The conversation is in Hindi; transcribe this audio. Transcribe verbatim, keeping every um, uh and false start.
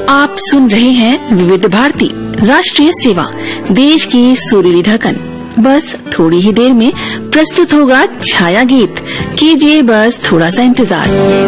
आप सुन रहे हैं विविध भारती राष्ट्रीय सेवा, देश की सुरीली ढक्कन। बस थोड़ी ही देर में प्रस्तुत होगा छाया गीत। कीजिए बस थोड़ा सा इंतजार।